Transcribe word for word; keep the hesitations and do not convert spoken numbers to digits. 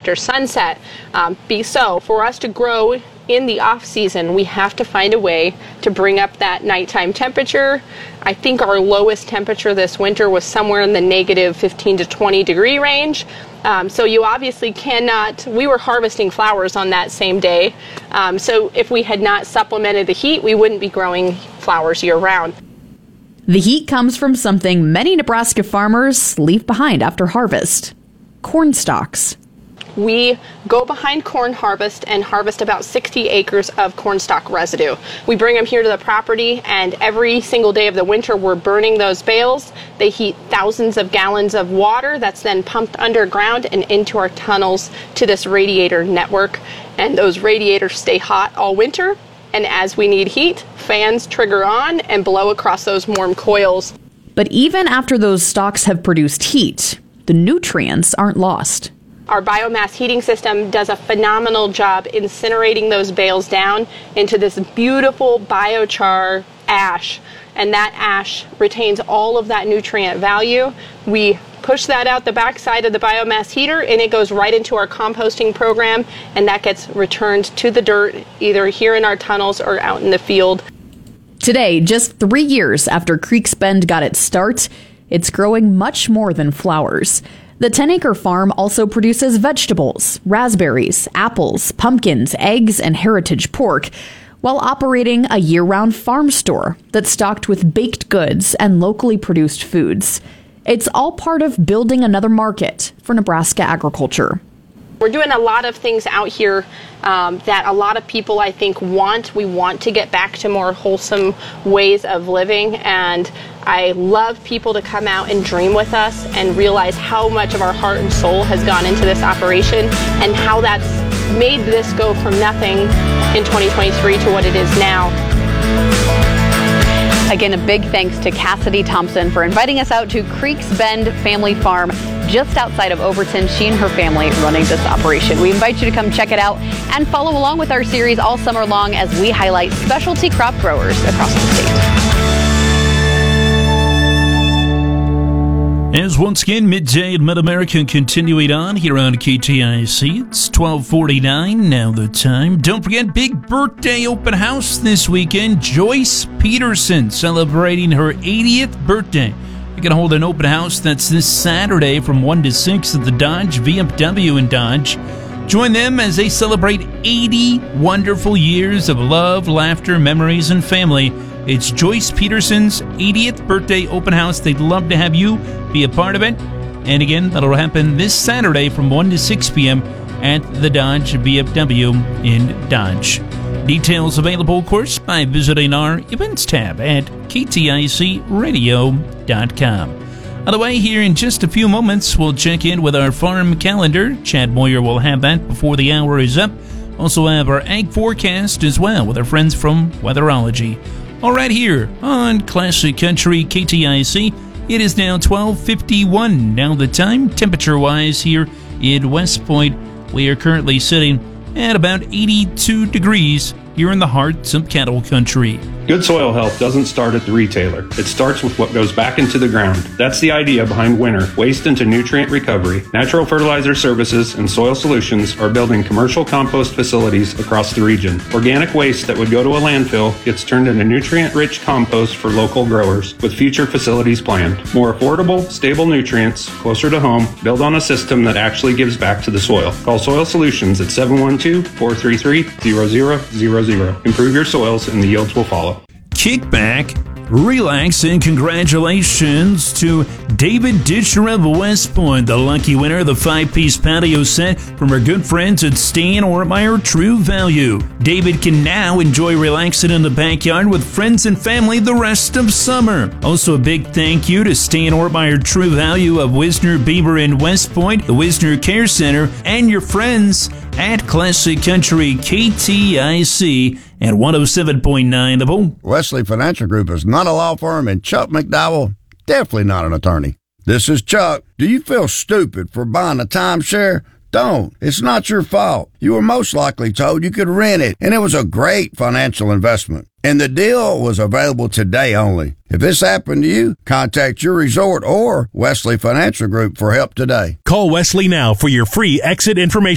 after sunset. Um, be, so for us to grow in the off season, we have to find a way to bring up that nighttime temperature. I think our lowest temperature this winter was somewhere in the negative fifteen to twenty degree range. Um, so you obviously cannot, we were harvesting flowers on that same day. Um, so if we had not supplemented the heat, we wouldn't be growing flowers year round. The heat comes from something many Nebraska farmers leave behind after harvest: corn stalks. We go behind corn harvest and harvest about sixty acres of corn stalk residue. We bring them here to the property, and every single day of the winter we're burning those bales. They heat thousands of gallons of water that's then pumped underground and into our tunnels to this radiator network. And those radiators stay hot all winter, and as we need heat, fans trigger on and blow across those warm coils. But even after those stalks have produced heat, the nutrients aren't lost. Our biomass heating system does a phenomenal job incinerating those bales down into this beautiful biochar ash, and that ash retains all of that nutrient value. We push that out the backside of the biomass heater, and it goes right into our composting program, and that gets returned to the dirt, either here in our tunnels or out in the field. Today, just three years after Creeks Bend got its start, it's growing much more than flowers. The ten-acre farm also produces vegetables, raspberries, apples, pumpkins, eggs, and heritage pork, while operating a year-round farm store that's stocked with baked goods and locally produced foods. It's all part of building another market for Nebraska agriculture. We're doing a lot of things out here um, that a lot of people, I think, want. We want to get back to more wholesome ways of living, and I love people to come out and dream with us and realize how much of our heart and soul has gone into this operation and how that's made this go from nothing in twenty twenty-three to what it is now. Again, a big thanks to Cassidy Thompson for inviting us out to Creeks Bend Family Farm just outside of Overton. She and her family running this operation. We invite you to come check it out and follow along with our series all summer long as we highlight specialty crop growers across the state. As once again, midday at Mid-America continuing on here on K T I C. It's twelve forty-nine, now the time. Don't forget, big birthday open house this weekend. Joyce Peterson celebrating her eightieth birthday. You're going to hold an open house that's this Saturday from one to six at the Dodge, V F W in Dodge. Join them as they celebrate eighty wonderful years of love, laughter, memories, and family. It's Joyce Peterson's eightieth birthday open house. They'd love to have you be a part of it. And again, that'll happen this Saturday from one to six p.m. at the Dodge V F W in Dodge. Details available, of course, by visiting our events tab at K T I C radio dot com. On the way, here in just a few moments, we'll check in with our farm calendar. Chad Moyer will have that before the hour is up. Also have our ag forecast as well with our friends from Weatherology. All right, here on Classic Country K T I C, it is now twelve fifty-one. Now the time, temperature-wise, here in West Point, we are currently sitting at about eighty-two degrees here in the heart of cattle country. Good soil health doesn't start at the retailer. It starts with what goes back into the ground. That's the idea behind Winter, Waste into Nutrient Recovery. Natural Fertilizer Services and Soil Solutions are building commercial compost facilities across the region. Organic waste that would go to a landfill gets turned into nutrient-rich compost for local growers, with future facilities planned. More affordable, stable nutrients, closer to home, build on a system that actually gives back to the soil. Call Soil Solutions at seven one two, four three three, zero zero zero zero. Improve your soils and the yields will follow. Kick back, relax, and congratulations to David Ditcher of West Point, the lucky winner of the five-piece patio set from our good friends at Stan Ortmeyer True Value. David can now enjoy relaxing in the backyard with friends and family the rest of summer. Also, a big thank you to Stan Ortmeyer True Value of Wisner Beaver in West Point, the Wisner Care Center, and your friends at Classic Country K T I C and one oh seven point nine The Bull. Wesley Financial Group is not a law firm, and Chuck McDowell, definitely not an attorney. This is Chuck. Do you feel stupid for buying a timeshare? Don't. It's not your fault. You were most likely told you could rent it, and it was a great financial investment. And the deal was available today only. If this happened to you, contact your resort or Wesley Financial Group for help today. Call Wesley now for your free exit information.